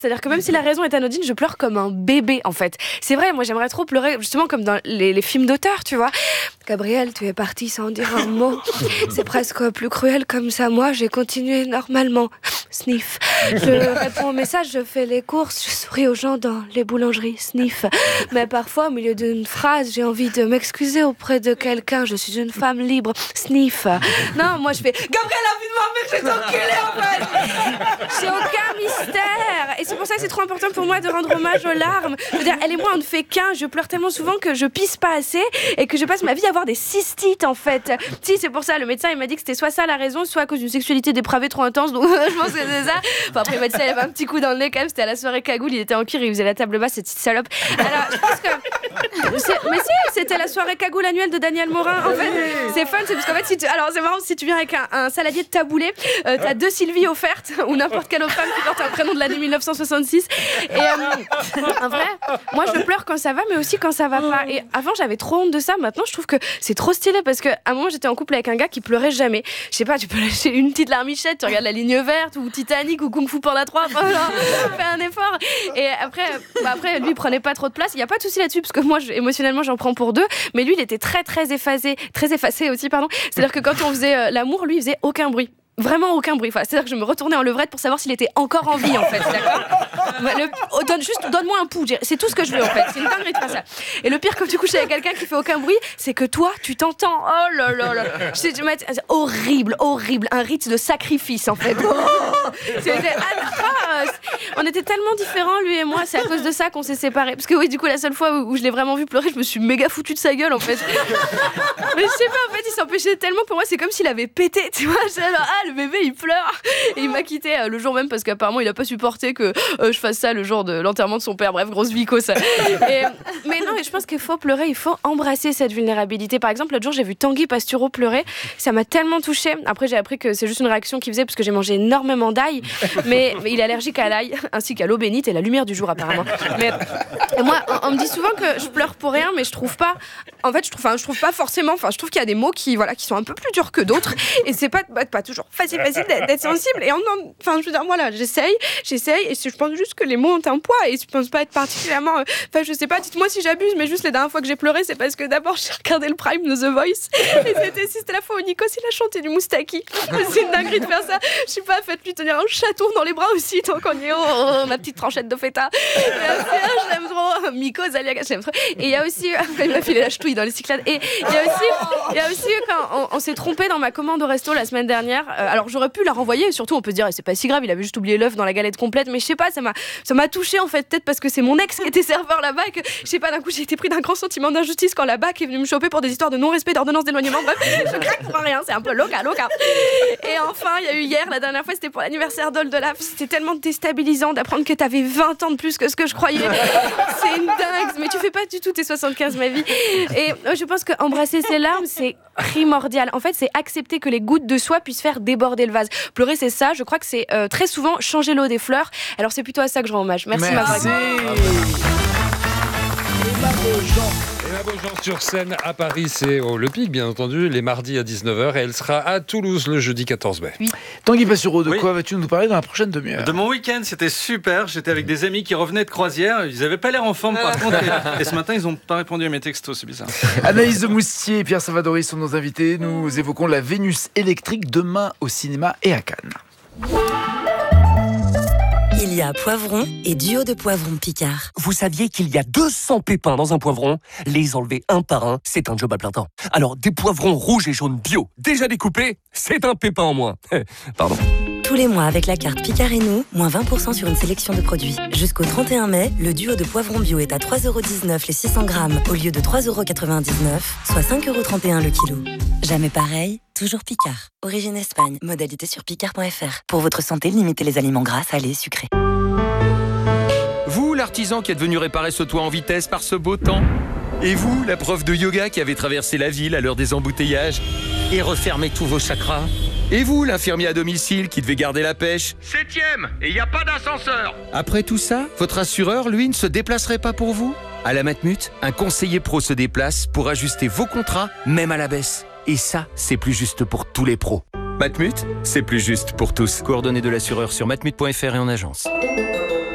C'est-à-dire que même si la raison est anodine, je pleure comme un bébé, en fait. C'est vrai, moi, j'aimerais trop pleurer, justement, comme dans les films d'auteur, tu vois. Gabriel, tu es parti sans dire un mot. C'est presque plus cruel comme ça. Moi, j'ai continué normalement. Sniff. Je réponds aux messages, je fais les courses, je souris aux gens dans les boulangeries. Sniff. Mais parfois, au milieu d'une phrase, j'ai envie de m'excuser auprès de quelqu'un. Je suis une femme libre. Sniff. Non, moi, je fais Gabriel a envie de m'enlever, je vais t'enculer, en fait. J'ai aucun mystère. Et c'est pour ça que c'est trop important pour moi de rendre hommage aux larmes. Je veux dire, elle et moi, on ne fait qu'un. Je pleure tellement souvent que je pisse pas assez et que je passe ma vie à avoir des cystites, en fait. Si, c'est pour ça. Le médecin, il m'a dit que c'était soit ça la raison, soit à cause d'une sexualité dépravée trop intense. Donc, je pense que c'est ça. Enfin, après, il m'a dit ça, il avait un petit coup dans le nez quand même. C'était à la soirée cagoule, il était en cuir, il faisait la table basse, cette petite salope. Alors, je pense que. Mais si, c'était la soirée cagoule annuelle de Daniel Morin. En fait, c'est fun, c'est parce qu'en fait, alors, c'est marrant, si tu viens avec un saladier de taboulé, t'as 2 Sylvie offertes, ou n'importe quelle autre femme qui porte un prénom de l'année 1966. Et en vrai, moi je pleure quand ça va, mais aussi quand ça va pas. Et avant j'avais trop honte de ça, maintenant je trouve que c'est trop stylé parce qu'à un moment j'étais en couple avec un gars qui pleurait jamais. Je sais pas, tu peux lâcher une petite larmichette, tu regardes La Ligne Verte ou Titanic ou Kung Fu Panda 3, enfin, fais un effort. Et après lui il prenait pas trop de place, il y a pas de souci là-dessus parce que moi émotionnellement j'en prends pour 2, mais lui il était très effacé aussi, pardon. C'est-à-dire que quand on faisait l'amour, lui il faisait aucun bruit. Vraiment aucun bruit. Enfin, c'est-à-dire que je me retournais en levrette pour savoir s'il était encore en vie, en fait. D'accord ? Donne-moi un pouls. C'est tout ce que je veux, en fait. C'est une dinguerie de faire ça. Et le pire, quand tu couches avec quelqu'un qui fait aucun bruit, c'est que toi, tu t'entends. Oh là là là. C'est horrible. Un rite de sacrifice, en fait. Oh, c'était atroce. On était tellement différents, lui et moi. C'est à cause de ça qu'on s'est séparés. Parce que oui, du coup, la seule fois où je l'ai vraiment vu pleurer, je me suis méga foutue de sa gueule, en fait. Mais je sais pas, en fait, il s'empêchait tellement. Pour moi, c'est comme s'il avait pété, tu vois. Le bébé il pleure et il m'a quitté le jour même parce qu'apparemment il a pas supporté que je fasse ça le jour de l'enterrement de son père. Bref, grosse vicose. Mais non, je pense qu'il faut pleurer, il faut embrasser cette vulnérabilité. Par exemple, l'autre jour j'ai vu Tanguy Pastureau pleurer, ça m'a tellement touchée. Après j'ai appris que c'est juste une réaction qu'il faisait parce que j'ai mangé énormément d'ail, mais il est allergique à l'ail ainsi qu'à l'eau bénite et la lumière du jour apparemment. Et moi on me dit souvent que je pleure pour rien, mais je trouve pas. En fait je trouve pas forcément. Enfin je trouve qu'il y a des mots qui sont un peu plus durs que d'autres et c'est pas toujours facile d'être sensible. Et enfin, je veux dire, voilà, j'essaye, et je pense juste que les mots ont un poids, et je pense pas être particulièrement. Enfin, je sais pas, dites-moi si j'abuse, mais juste les dernières fois que j'ai pleuré, c'est parce que d'abord j'ai regardé le prime de The Voice, et c'était la fois où Nikos il a chanté du Moustaki. C'est une dinguerie de faire ça. Je sais pas, faites-lui tenir un chaton dans les bras aussi, tant qu'on y est. Oh, ma petite tranchette de feta. Je l'aime trop. Mikos Aliaga, je l'aime trop. Et il y a aussi, il m'a filé la ch'touille dans les cyclades. Et il y a aussi quand on s'est trompé dans ma commande au resto la semaine dernière. Alors j'aurais pu la renvoyer, et surtout on peut se dire c'est pas si grave, il avait juste oublié l'œuf dans la galette complète, mais je sais pas, ça m'a touchée en fait, peut-être parce que c'est mon ex qui était serveur là-bas et que je sais pas, d'un coup j'ai été pris d'un grand sentiment d'injustice quand la BAC est venue me choper pour des histoires de non-respect d'ordonnance d'éloignement. Bref, je craque pour rien, c'est un peu loca. Et enfin il y a eu hier, la dernière fois c'était pour l'anniversaire d'Oldelaf, c'était tellement déstabilisant d'apprendre que t'avais 20 ans de plus que ce que je croyais. C'est une dingue, mais tu fais pas du tout tes 75 ma vie. Et je pense que embrasser ses larmes c'est primordial. En fait c'est accepter que les gouttes de soie puissent faire déborder le vase. Pleurer c'est ça, je crois que c'est très souvent changer l'eau des fleurs. Alors c'est plutôt à ça que je rends hommage. Merci. Emma Beaujean sur scène à Paris, c'est au Le Pic bien entendu, les mardis à 19h, et elle sera à Toulouse le jeudi 14 mai. Oui. Tanguy Pastureau, de quoi vas-tu nous parler dans la prochaine demi-heure ? De mon week-end, c'était super, j'étais avec des amis qui revenaient de croisière, ils avaient pas l'air en forme par contre, et ce matin ils ont pas répondu à mes textos, c'est bizarre. Anaïs de Moustier et Pierre Savadori sont nos invités, nous évoquons la Vénus électrique demain au cinéma et à Cannes. Il y a poivron et duo de poivrons Picard. Vous saviez qu'il y a 200 pépins dans un poivron ? Les enlever un par un, c'est un job à plein temps. Alors, des poivrons rouges et jaunes bio, déjà découpés, c'est un pépin en moins. Pardon. Tous les mois, avec la carte Picard et nous, moins 20% sur une sélection de produits. Jusqu'au 31 mai, le duo de poivrons bio est à 3,19€ les 600 grammes au lieu de 3,99€, soit 5,31€ le kilo. Jamais pareil, toujours Picard. Origine Espagne, modalité sur picard.fr. Pour votre santé, limitez les aliments gras, salés, sucrés. Vous, l'artisan qui est venu réparer ce toit en vitesse par ce beau temps. Et vous, la prof de yoga qui avait traversé la ville à l'heure des embouteillages et refermé tous vos chakras. Et vous, l'infirmier à domicile qui devait garder la pêche. 7e, et il n'y a pas d'ascenseur. Après tout ça, votre assureur, lui, ne se déplacerait pas pour vous ? À la Matmut, un conseiller pro se déplace pour ajuster vos contrats, même à la baisse. Et ça, c'est plus juste pour tous les pros. Matmut, c'est plus juste pour tous. Coordonnées de l'assureur sur matmut.fr et en agence.